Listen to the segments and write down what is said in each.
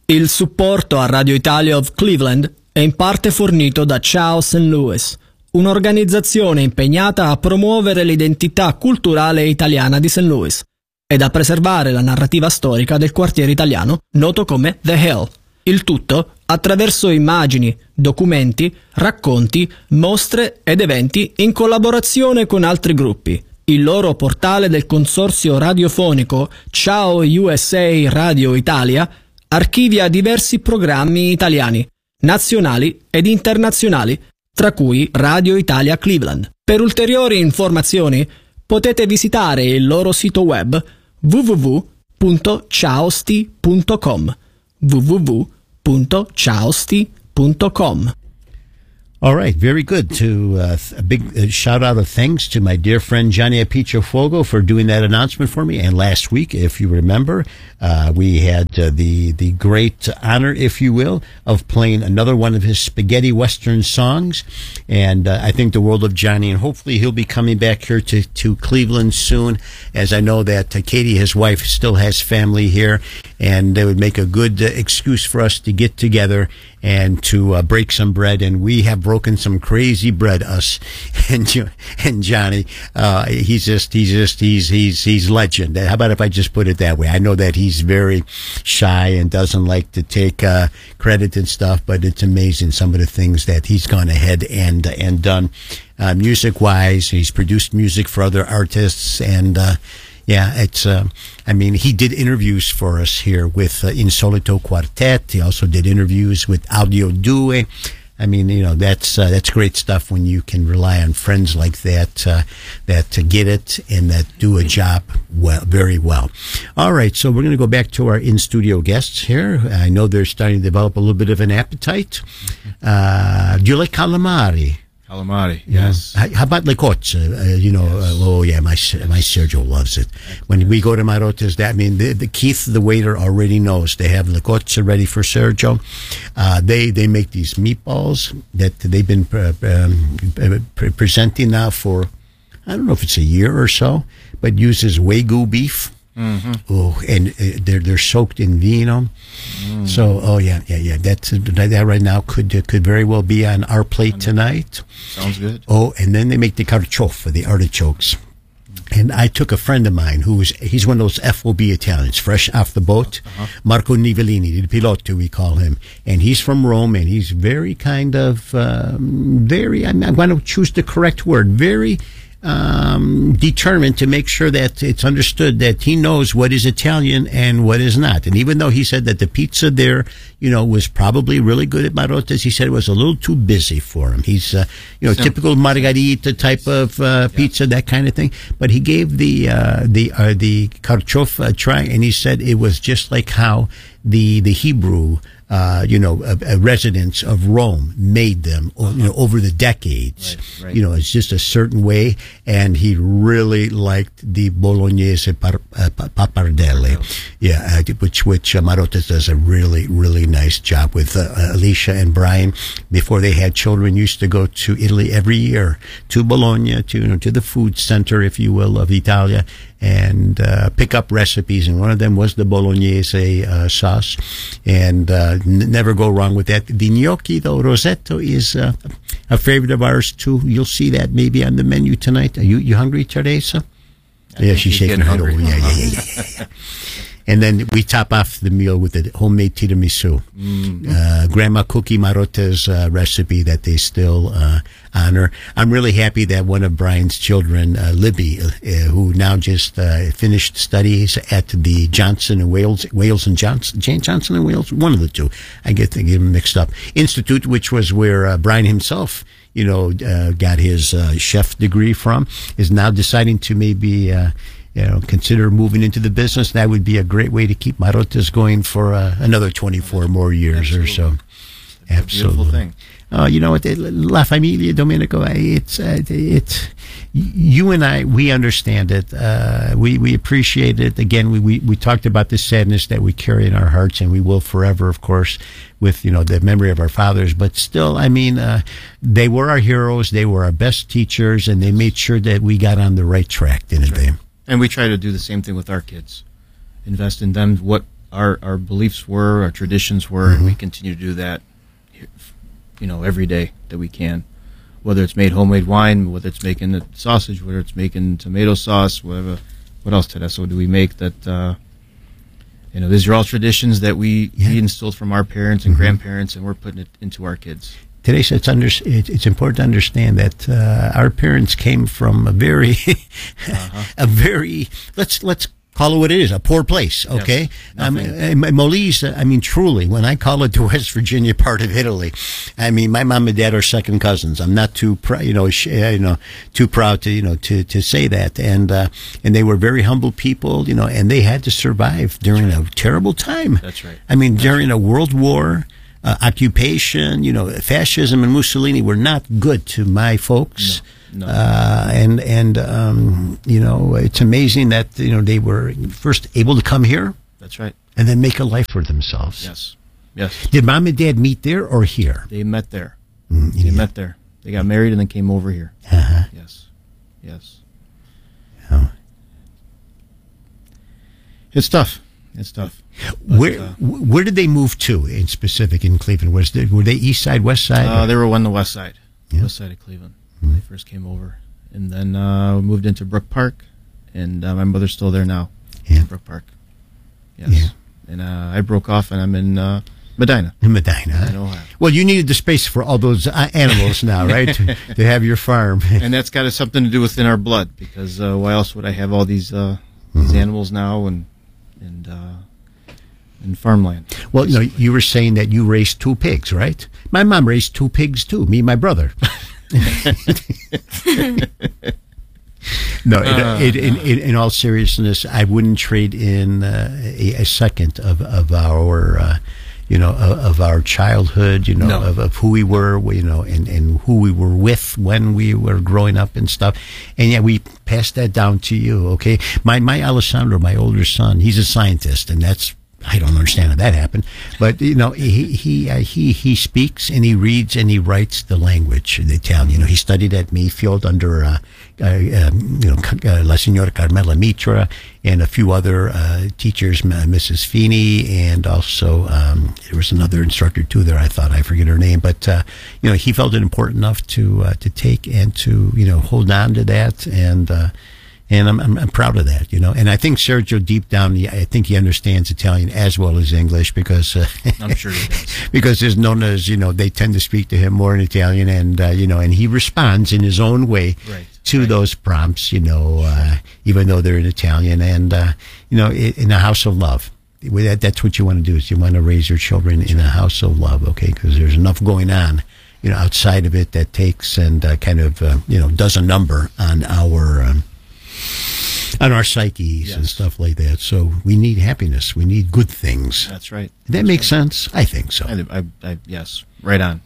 Il supporto a Radio Italia of Cleveland è in parte fornito da Ciao St. Louis, un'organizzazione impegnata a promuovere l'identità culturale italiana di St. Louis ed a preservare la narrativa storica del quartiere italiano noto come The Hill. Il tutto attraverso immagini, documenti, racconti, mostre ed eventi in collaborazione con altri gruppi. Il loro portale del consorzio radiofonico Ciao USA Radio Italia archivia diversi programmi italiani, nazionali ed internazionali, tra cui Radio Italia Cleveland. Per ulteriori informazioni potete visitare il loro sito web www.ciaosti.com www.ciaosti.com. All right, very good. A big shout out of thanks to my dear friend Johnny Apiccio-Fogo for doing that announcement for me. And last week, if you remember, we had the great honor, if you will, of playing another one of his spaghetti western songs. And I think the world of Johnny, and hopefully he'll be coming back here to Cleveland soon, as I know that Katie, his wife, still has family here, and it would make a good excuse for us to get together and to break some bread. And we have broken some crazy bread, us and Johnny. He's legend. How about if I just put it that way? I know that he's very shy and doesn't like to take credit and stuff, but it's amazing some of the things that he's gone ahead and done music wise. He's produced music for other artists, and yeah, it's, he did interviews for us here with Insolito Quartet. He also did interviews with Audio Due. That's great stuff when you can rely on friends like that, that get it and that do a job very well. All right. So we're going to go back to our in-studio guests here. I know they're starting to develop a little bit of an appetite. Do you like calamari? Calamari, yes. How about le cozze? My Sergio loves it. When we go to Marotta's, the Keith, the waiter, already knows they have le cozze ready for Sergio. They make these meatballs that they've been presenting now for, I don't know if it's a year or so, but uses Wagyu beef. Mm-hmm. Oh, and they're soaked in vino. Mm. So, that right now could very well be on our plate tonight. Sounds good. Oh, and then they make the carciofa, the artichokes. And I took a friend of mine he's one of those FOB Italians, fresh off the boat, Marco Nivellini, the Pilotto we call him. And he's from Rome, and he's very kind of, I'm going to choose the correct word, very determined to make sure that it's understood that he knows what is Italian and what is not. And even though he said that the pizza there, was probably really good at Marotta's, he said it was a little too busy for him. He's, typical margarita type of pizza, that kind of thing. But he gave the carciofa a try, and he said it was just like how the Hebrew residents of Rome made them, over the decades. Right. It's just a certain way, and he really liked the Bolognese pappardelle, which Marotta's does a really, really nice job with. Alicia and Brian, before they had children, used to go to Italy every year, to Bologna, to the food center, if you will, of Italia, and pick up recipes, and one of them was the Bolognese sauce, and never go wrong with that. The gnocchi, though, Rosetto, is a favorite of ours, too. You'll see that maybe on the menu tonight. Are you hungry, Teresa? Yeah, she's shaking her head. Oh, yeah. And then we top off the meal with the homemade tiramisu. Grandma Cookie Marotta's recipe that they still honor. I'm really happy that one of Brian's children, Libby, who now just finished studies at the Johnson and Wales and Johnson and Wales, one of the two. I get them mixed up. Institute, which was where Brian himself, got his chef degree from, is now deciding to maybe consider moving into the business. That would be a great way to keep Marotta's going for another 24 more years or so. Absolutely. Beautiful thing. You know what, La Familia, Domenico, it's you and I, we understand it. We appreciate it. Again, we talked about the sadness that we carry in our hearts, and we will forever, of course, with, the memory of our fathers. But still, they were our heroes. They were our best teachers, and they made sure that we got on the right track, didn't they? And we try to do the same thing with our kids. Invest in them, what our beliefs were, our traditions were, and we continue to do that, every day that we can. Whether it's made homemade wine, whether it's making the sausage, whether it's making tomato sauce, whatever. What else, Tedeso, do we make that? These are all traditions that we instilled from our parents and grandparents, and we're putting it into our kids. Teresa, it's important to understand that our parents came from a very, let's call it what it is, a poor place, okay? Yes, Molise, truly, when I call it the West Virginia part of Italy, my mom and dad are second cousins. I'm not too proud, too proud to say that. And they were very humble people, and they had to survive during a terrible time. That's right. During a world war, occupation, fascism and Mussolini were not good to my folks. No. It's amazing that they were first able to come here. That's right. And then make a life for themselves. Yes. Did mom and dad meet there or here? They met there. They met there. They got married and then came over here. Uh-huh. Yes. Oh. It's tough. But, where did they move to in specific in Cleveland? Were they east side, west side? They were on the west side. Yeah. West side of Cleveland. When they first came over. And then we moved into Brook Park, and my mother's still there now in Brook Park. Yes. Yeah. And I broke off, and I'm in Medina. In Medina. In Ohio. Well, you needed the space for all those animals now, right? to have your farm. And that's got something to do within our blood, because why else would I have all these animals now and farmland? Well, you were saying that you raised 2 pigs, right? My mom raised 2 pigs too, me and my brother. No, in all seriousness, I wouldn't trade in a second of our, of our childhood, No. of who we were, and who we were with when we were growing up and stuff. And yeah, we passed that down to you. Okay, my Alessandro, my older son, he's a scientist, and I don't understand how that happened, but he speaks and he reads and he writes the language, the Italian. He studied at Mayfield under La Signora Carmela Mitra and a few other teachers, Mrs. Feeney, and also there was another instructor too there. I forget her name, but he felt it important enough to take and to hold on to that and I'm proud of that, And I think Sergio, deep down, I think he understands Italian as well as English because I'm sure he does. Because his nonnas, they tend to speak to him more in Italian, and and he responds in his own way to those prompts, even though they're in Italian, and in a house of love. That's what you want to do. Is you want to raise your children in a house of love, okay? Because there's enough going on, outside of it that takes and does a number on our psyches and stuff like that. So we need happiness. We need good things. That's right. That makes sense? I think so. Yes. Right on.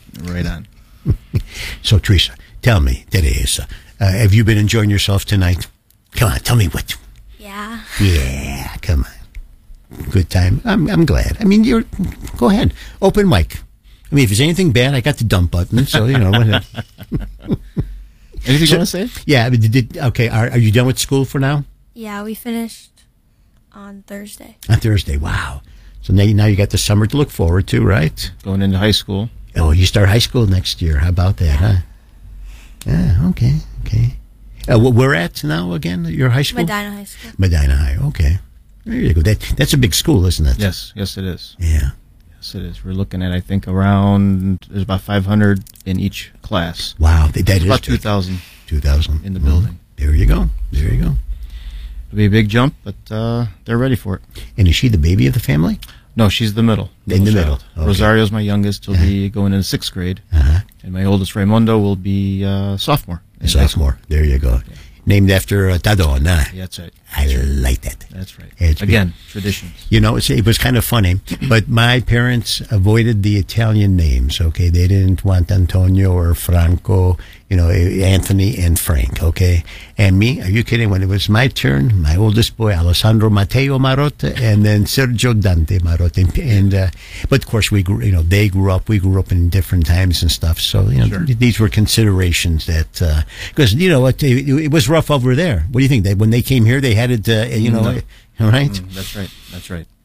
So, Teresa, tell me, Teresa, have you been enjoying yourself tonight? Come on, tell me what. Yeah. Yeah, come on. Good time. I'm glad. Go ahead. Open mic. If there's anything bad, I got the dump button, so, whatever. Anything you want to say? Yeah. Okay. Are you done with school for now? Yeah, we finished on Thursday. On Thursday. Wow. So now you got the summer to look forward to, right? Going into high school. Oh, you start high school next year. How about that, huh? Yeah. Okay. Where at now again? Your high school? Medina High School. Medina High. Okay. There you go. That's a big school, isn't it? Yes, it is. Yeah. Yes, it is. We're looking at, I think, there's about 500 in each class. Wow. That is about 2,000. 2,000. In the building. There you go. It'll be a big jump, but they're ready for it. And is she the baby of the family? No, she's the middle. In the middle. Okay. Rosario's my youngest. He'll be going into 6th grade. Uh-huh. And my oldest, Raimundo, will be sophomore. Sophomore. There you go. Yeah. Named after Tadona. Yeah, that's right. I like that. That's right. Again, traditions. It was kind of funny, but my parents avoided the Italian names, okay? They didn't want Antonio or Franco, Anthony and Frank, okay? And me, are you kidding? When it was my turn, my oldest boy, Alessandro Matteo Marotta, and then Sergio Dante Marotta. But of course, we grew up in different times and stuff. So, these were considerations that, because, it was rough over there. What do you think? When they came here, they had it, right? That's right.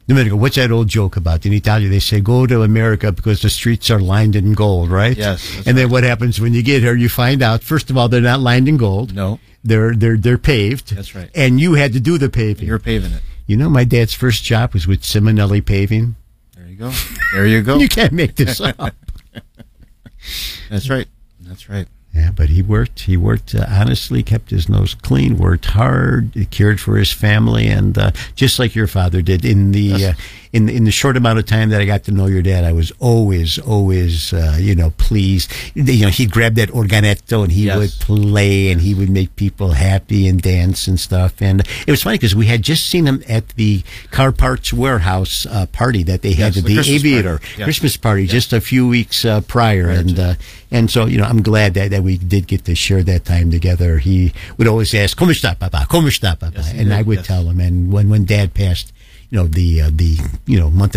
Domenico, what's that old joke about? In Italy, they say, go to America because the streets are lined in gold, right? Yes. And then what happens when you get here? You find out, first of all, they're not lined in gold. No. They're paved. That's right. And you had to do the paving. You're paving it. You know, my dad's first job was with Simonelli Paving. There you go. There you go. You can't make this up. That's right. That's right. Yeah, but he worked honestly, kept his nose clean, worked hard, cared for his family, and just like your father did. In the in the short amount of time that I got to know your dad, I was always pleased. He'd grab that organetto and he would play, and he would make people happy and dance and stuff. And it was funny because we had just seen him at the Car Parts Warehouse party that they had at the Aviator Christmas party just a few weeks prior, and so I'm glad that we did get to share that time together. He would always ask, "Come sta, papa? Come sta, papa?" And I would tell him. And when Dad passed, the month